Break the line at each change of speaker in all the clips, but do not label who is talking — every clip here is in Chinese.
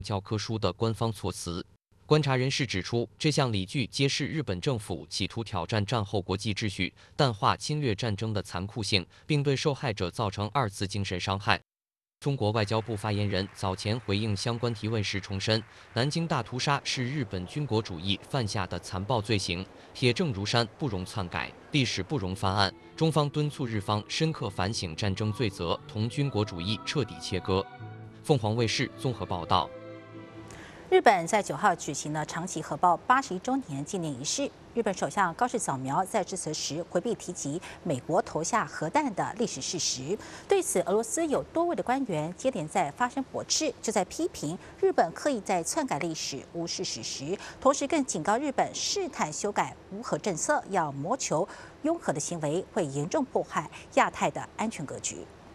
教科书的官方措辞。观察人士指出，这项理据揭示日本政府企图挑战战后国际秩序，淡化侵略战争的残酷性，并对受害者造成2次精神伤害。中国外交部发言人早前回应相关提问时重申，南京大屠杀是日本军国主义犯下的残暴罪行，铁证如山，不容篡改，历史不容翻案。中方敦促日方深刻反省战争罪责，同军国主义彻底切割。凤凰卫视综合报道。
日本在9号举行了长崎核爆81周年纪念仪式。日本首相高市早苗在致辞时回避提及美国投下核弹的历史事实。对此，俄罗斯有多位的官员接连在发声驳斥，就在批评日本刻意在篡改历史、无视事实，同时更警告日本试探修改无核政策，要谋求拥核的行为会严重破坏亚太的安全格局。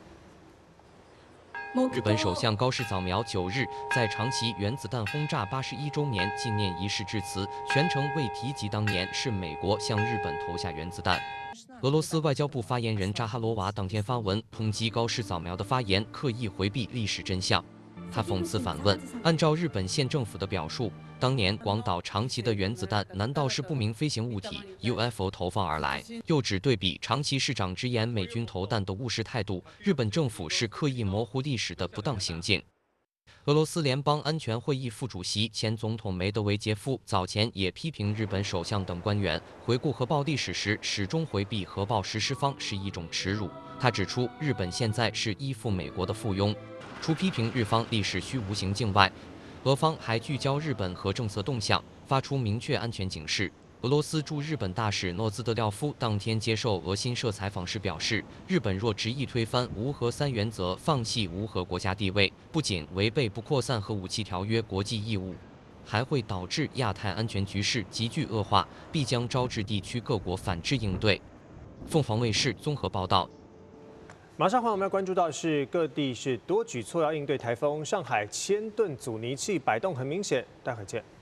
日本首相高市早苗9日在长崎原子弹轰炸81周年纪念仪式致辞，全程未提及当年是美国向日本投下原子弹。俄罗斯外交部发言人扎哈罗娃当天发文抨击高市早苗的发言刻意回避历史真相。他讽刺反问：按照日本县政府的表述，当年广岛、长崎的原子弹难道是不明飞行物体 UFO 投放而来？又指对比长崎市长直言美军投弹的务实态度，日本政府是刻意模糊历史的不当行径。俄罗斯联邦安全会议副主席、前总统梅德韦杰夫早前也批评日本首相等官员回顾核爆历史时始终回避核爆实施方是一种耻辱。他指出，日本现在是依附美国的附庸。除批评日方历史虚无行径外，俄方还聚焦日本核政策动向，发出明确安全警示。俄罗斯驻日本大使诺兹德廖夫当天接受俄新社采访时表示，日本若执意推翻无核3原则，放弃无核国家地位，不仅违背不扩散核武器条约国际义务，还会导致亚太安全局势急剧恶化，必将招致地区各国反制应对。凤凰卫视综合报道。
马上我们要关注到是各地是多举措要应对台风，上海千吨阻尼器摆动很明显，待会见。